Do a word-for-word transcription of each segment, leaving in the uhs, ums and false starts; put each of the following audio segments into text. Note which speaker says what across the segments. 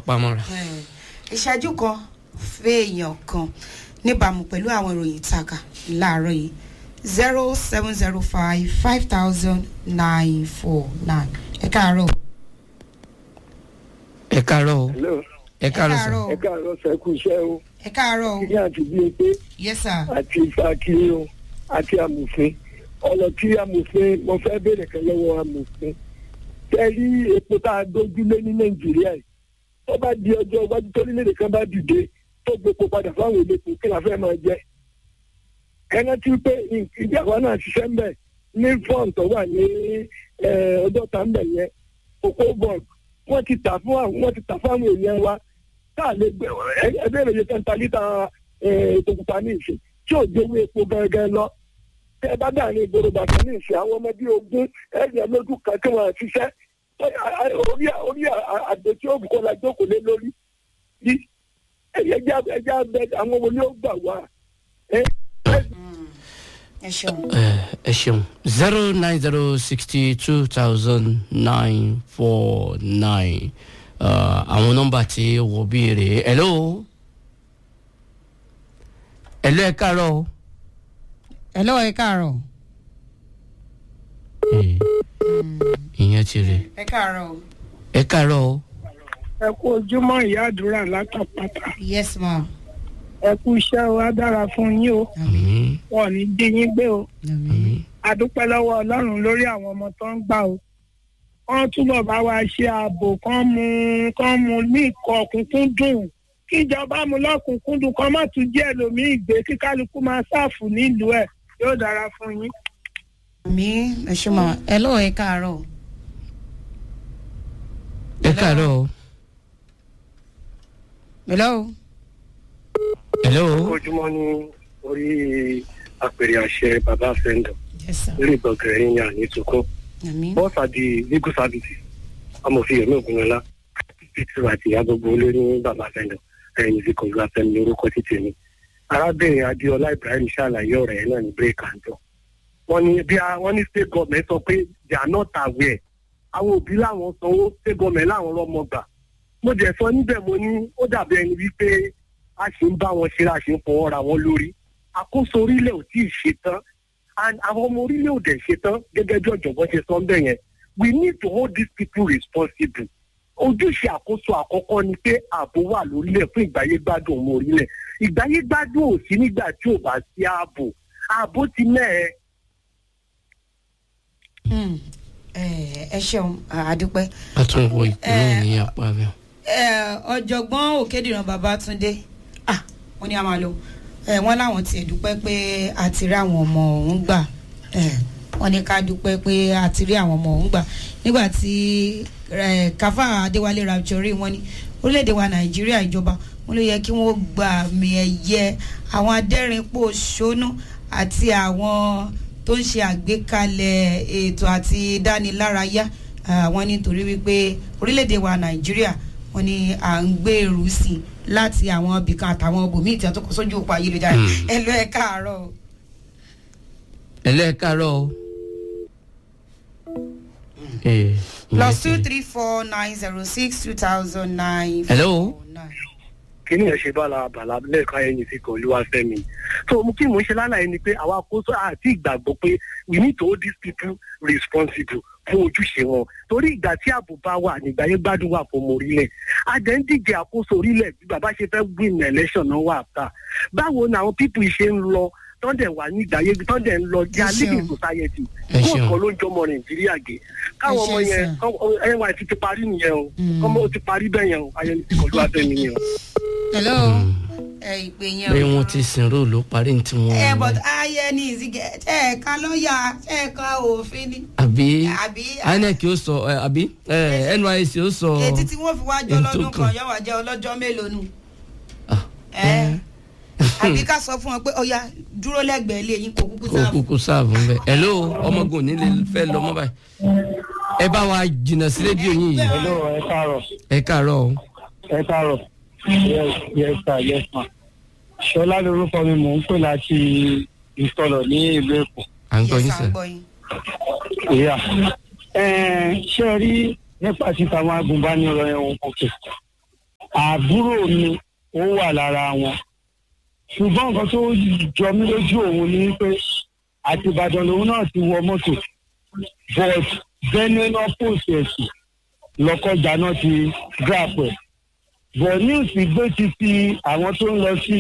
Speaker 1: pamọ́ra.
Speaker 2: ìṣẹ́jú kan fèèyàn kan níbàámu pẹ̀lú àwọn ìròyìn ìtàkà láàárọ̀ yìí zero seven zero five five thousand nine four nine. ẹ káàárọ̀.
Speaker 1: ẹ káàárọ̀ o.
Speaker 3: Hello.
Speaker 1: ẹ káàárọ̀ sà.
Speaker 3: ẹ káàárọ̀ sẹ́ kú iṣẹ́ o.
Speaker 2: ẹ káàárọ̀ o.
Speaker 3: kí ni àti bí e pé.
Speaker 2: yes sir.
Speaker 3: àti ìfàkiri o àti amòfin ọ̀nà tí amòfin mo fẹ́ bèrè kan lọ́wọ́ amòfin tẹ́lí epo tá a dójúlé ní nàìjíríà yìí tó bá di ọjọ́ iwájú tó nílé kan bá dìde tó gbépo padà fáwọn elépo kí la fẹ́ máa jẹ. ẹnà tí pé ìjàmbá náà ṣiṣẹ́ ń bẹ̀ ní fọ́ọ̀n tó wà ní ọjọ́ tá ń bẹ̀ yẹn kókó bọ́ọ̀d wọ́n ti tà fún àwọn wọ́n ti tà fún àwọn èèyàn wa tá a lè gbé ẹgbẹ́ ìròyìn kan ta lítà ètò òkúta ní ìsìn tí ò gbé owó epo gángan lọ. tẹ ẹ bá dà ní ìgboro bàtà ní ìsìn àwọn ọmọ bíi ogún ẹ̀yẹ lójú kan tí wọ́n ṣiṣẹ́ orí orí àgbẹ̀ tí ó kọ́ la jókòó lé lórí ẹ̀yẹ ẹja abẹ àwọn wo ni ó gbà wá.
Speaker 2: ẹ ṣeun.
Speaker 1: ẹ ṣeun zero nine zero sixty two thousand nine four nine àwọn nọ́mbà tí wọ́n béèrè. hello hello ẹ káàárọ̀ o.
Speaker 2: hello ẹ káàárọ̀.
Speaker 1: ìyẹn ti rè.
Speaker 2: ẹ káàárọ̀ o.
Speaker 1: ẹ káàárọ̀ o.
Speaker 4: ẹ kú ojúmọ́ ìyá àdúrà látàpátá.
Speaker 2: yes ma.
Speaker 4: ẹ kú iṣẹ́ o á dára fún yín o.
Speaker 1: àmín.
Speaker 4: wọn ò ní dí yín gbé o.
Speaker 1: àmín.
Speaker 4: a dúpẹ́ lọ́wọ́ ọlọ́run lórí àwọn ọmọ tó ń gbà o. wọ́n túbọ̀ bá wa ṣe ààbò kán mú kán mú ní ìkọ̀kùnkún dùn kíjọba mú lọ́kùnkúndùn kan má tún jẹ́ ẹlòmíì gbé kí kálukú máa ṣàfù nílùú ẹ̀ yóò dára fún yín.
Speaker 2: mi ẹ ṣe mọ ẹ lọ ẹ káàárọ̀.
Speaker 1: ẹ káàárọ̀ o.
Speaker 2: hello.
Speaker 1: hello.
Speaker 3: ojúmọ́ ní orí àpèrè àṣẹ bàbá fẹ́ndọ̀
Speaker 2: yes sir.
Speaker 3: lórí ìgbọ̀ngàn yẹn ní tukọ́
Speaker 2: àmín.
Speaker 3: bọ́ọ̀sì àti legal services amòfin ẹ̀mí ògùnlọ́lá títí àti agbègbè olórí bàbá fẹ́ndọ̀ ẹ̀yìn sí kọ̀ọ̀lù afẹ́mi lórúkọ títì mi. arábìnrin adéọlá ibrahim ṣàlàyé ọ̀rọ̀ yẹn náà ní break and talk. wọ́n ní bí wọ́n ní state government sọ pé they are not aware àwọn òbí làwọn sanwó state government làwọn lọ́mọ gbà. mo jẹ́ sọ níbẹ̀ mo ní ó dàbí ẹni wípé a ṣì ń bá wọn ṣe a ṣì ń fọwọ́ ra wọn lórí. àkóso orílẹ̀ ò tí ì ṣe tán and àwọn ọmọ orílẹ̀ ò dẹ̀ ṣe tán gẹ́gẹ́ bí ọ̀jọ̀gbọ́n ṣe sọ ń bẹ̀ yẹn we need to hold these people responsible. ojúṣe àkóso àkọ́kọ́ ni pé ààbò wà lórílẹ̀ fún ìgbáyé gbádùn ọmọ orílẹ̀ ìgbáyé gbádùn ò sí nígbà tí ò bá sí ààbò ààbò ti mẹ́ẹ̀.
Speaker 2: ẹ ṣeun àdúpẹ́.
Speaker 1: a tún wọ ìpínlẹ̀ ní apá mi.
Speaker 2: ọ̀jọ̀gbọ́n òkèdìrán babátúndé wọ́n ní a máa lọ wọ́n láwọn tiẹ̀ dúpẹ́ pé a ti rí àwọn ọmọ òun gbà wọ́n ní ká dúpẹ́ pé a ti rí àwọn ọmọ òun gbà nígbà tí káfá adéwálé raptori wọ́n ní orílẹ̀-èdè wa nàìjíríà ìjọba wọ́n ló yẹ kí wọ́n gba àmì ẹ̀yẹ àwọn adẹ́rìnpòṣónú àti àwọn tó ń ṣe àgbékalẹ̀ ètò àti ìdánilárayá wọ́n nítorí wípé orílẹ̀-èdè wa nàìjíríà wọ́n ní à ń gbèrú sí i láti àwọn ibìkan àtàwọn ibòmíì tí a tó kọ sójú òpó ayélujára ẹ lọ ẹ káàárọ̀ o.
Speaker 1: ẹ lọ ẹ káàárọ̀ o.
Speaker 2: plus two three four nine zero six two thousand nine.
Speaker 1: hello.
Speaker 3: kí ni ẹ ṣe bala bala lẹ́ẹ̀kan ẹ̀yìn sí kan olúwàfẹ́mi so mo kí mo ṣe lálàyé ni pé àwa àkóso àti ìgbàgbọ́ pé we need to hold these people responsible fún ojúṣe wọn torí ìgbà tí ààbò bá wà nígbà yẹn gbádùn wà fún ọmọ orílẹ̀ àdẹ́ńdíje àkóso orílẹ̀ bí bàbá ṣe fẹ́ win election náà wà ta báwo ni àwọn people ṣe ń lọ tọ́ndẹ̀ wà ní ìgbà yẹn tọ́ndẹ̀ ń lọ jẹ́ living society kóòkó ló ń jọmọ nàìjíríà gé káwọn ọmọ yẹn ẹ̀yẹn wà ti parí nìyẹn o ọmọ ó ti parí bẹ́ẹ̀ yẹn o ayẹni tí kò ló wá fẹ́ mi yẹn o.
Speaker 2: hello ẹ ìpè yẹn o.
Speaker 1: bí wọ́n ti sin róò ló parí ní tiwọn.
Speaker 2: ẹ but ayẹni ìzìgẹ ẹ ká lọ́ọ̀yà ẹ ká òfin ni.
Speaker 1: àbí
Speaker 2: àbí
Speaker 1: inec ó sọ àbí n y c ó sọ.
Speaker 2: etí tí wọ́n fi wá jọ lọ́dún kan yóò wá jẹ́ ọlọ́jọ́ mélòó nù. àbí ká sọ fún wọn pé ọya dúró lẹ́gbẹ̀ẹ́ ilé yín kò kúkú sáàbù.
Speaker 1: kò kúkú sáàbù ń bẹ. hello ọmọgùn nílé fẹ́ lọ mọ́ báyìí. ẹ bá wa jìnnà sí rédíò yín yìí.
Speaker 3: hello ẹ káàárọ̀.
Speaker 1: ẹ káàárọ̀ o.
Speaker 3: ẹ káàárọ̀ yes yes sir yes ma. ṣọlá lorúkọ mi mò ń pè láti ìsọlọ ní ìlú èkó.
Speaker 1: à ń gbọ́ yín sẹ́.
Speaker 3: ìyá ṣé ẹ rí nípa títa àwọn agùnbánirọ̀ ẹ̀wọ̀n òkè àbúrò mi ó wà lára wọn ṣùgbọ́n nǹkan tó jọ mí lójú òun ni pé àti Ìbàdàn lòun náà ti wọ mọ́tò but Benue náà post ẹ̀sìn lọ́kọjà náà ti grab ẹ̀ but news gbé ti fi àwọn tó ń lọ sí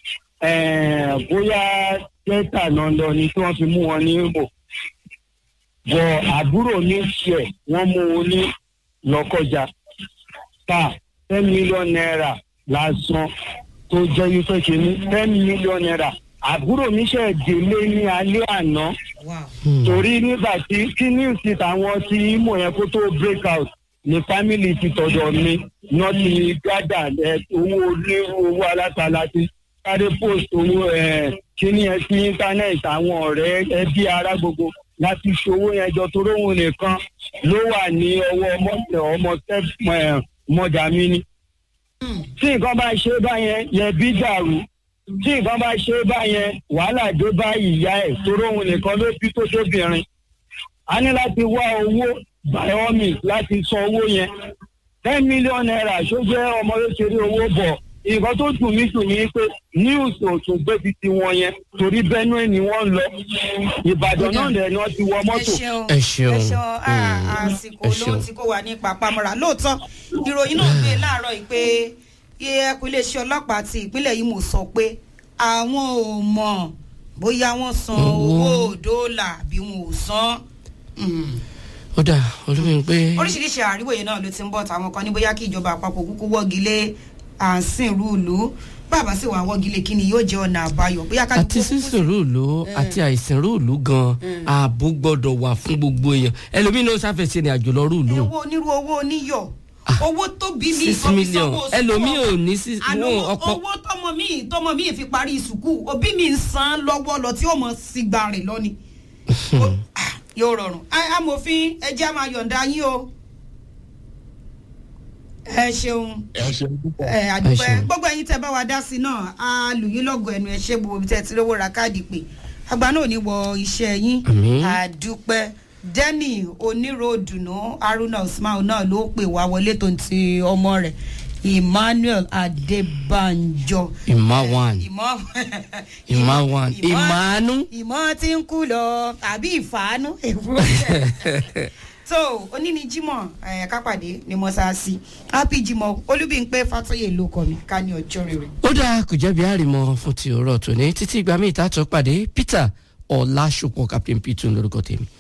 Speaker 3: bóyá delta náà lọ ni tí wọ́n fi mú wọn ní Imo but àbúrò mi ṣe wọ́n mú un ní lọ́kọjà ta ten million naira lásán tó jẹ́ wípé kí ní ten million naira àbúrò mi ṣe délé ní alẹ́ àná torí nígbà tí kí news táwọn tí Imo yẹn kó tó break out ní family ti tọ̀dọ̀ mi náà ti gádà owó onírú owó alátàlá ti sáré post owó kíní ẹ sí íńtánẹ́ẹ̀tì àwọn ọ̀rẹ́ ẹbí ará gbogbo láti ṣòwò yẹn jọ torí òun nìkan ló wà ní ọwọ́ ọmọ mọ̀dà mi ni. tí nǹkan bá ṣe báyẹn yẹ bí dàrú tí nǹkan bá ṣe báyẹn wàhálà dé bá ìyá ẹ̀ torí òun nìkan ló bí tó tóbìnrin. a ní láti wá owó by all means láti san owó yẹn ten million naira ṣó jẹ́ ọmọ kékeré owó bọ̀ nǹkan tó dùn mí dùn mí pé news òtún gbé ti ti wọn yẹn torí Benue ni wọ́n lọ Ìbàdàn náà lẹ̀ ni wọ́n ti wọ mọ́tò.
Speaker 1: ẹ ṣeun
Speaker 2: ẹ ṣeun àsìkò ló ti kó wa ní pàpàmọ́ra lóòótọ́ ìròyìn náà gbé láàárọ̀ yìí pé ẹkùn iléeṣẹ́ ọlọ́pàá ti ìpínlẹ̀ Imo sọ pé àwọn ò mọ̀ bóyá wọ́n san owó dọ́là bí wọn ò san.
Speaker 1: ó dà olómi pé.
Speaker 2: oríṣiríṣi àríwòye náà ló ti ń bọ̀ táwọn kan ní bóyá kí ìjọba àpapọ̀ kúkú wọ́gi lé à ń sìn rúùlù bàbá sì wà wọ́gi lé kí ni yóò jẹ́ ọ̀nà àbáyọ.
Speaker 1: àti sísìn rúùlù àti àìsìn rúùlù gan ààbò gbọ́dọ̀ wà fún gbogbo èèyàn ẹlòmíín ló sáfẹsẹ ní àjò lọ rúùlù.
Speaker 2: owó onírú owó oníyọ̀ owó tó bí mi
Speaker 1: six million ẹlòmíín ò ní sí
Speaker 2: ọkọ owó tọmọ mi tọmọ mi fi parí sùkúù òbí mi ń san lọ́wọ́ lọ tí ó mọ sígbà rẹ̀ lọ ni yóò rọrùn amòfin ẹ jẹ́ máa yọ̀ǹda yín o ẹ ṣeun ẹ àdúpẹ́ gbogbo ẹ̀yin tẹ́ bá wa dá sí náà a lù yín lọ́gọ̀ ẹnu ẹ ṣe gbogbo tẹ́ ti lówó ra káàdì pé àgbà náà ò ní wọ iṣẹ́ yín àdúpẹ́ Denny oníròdùnú Haruna Usman náà ló pè wá wọlé tó ń ti ọmọ rẹ̀ Emmanuel Adébánjọ.
Speaker 1: Ìmáwan.
Speaker 2: Ìmọ̀
Speaker 1: Ìmáwan. Ìmánú.
Speaker 2: Ìmọ̀ tí ń kú lọ àbí ìfàánú. So oníní Jímọ̀ ẹ̀ kápàdé ní mọ́sáàsì happy Jímọ̀ Olúbímpé Fátóyè ló kọ́ mi ká ní ọjọ́ rere.
Speaker 1: ó dáa kò jẹ́bi àrìmọ fún ti òrọ̀ tòní títí ìgbà míì tá a tún pàdé Peter Ọlásùpọ̀ Captain P two lórúkọ tèmi.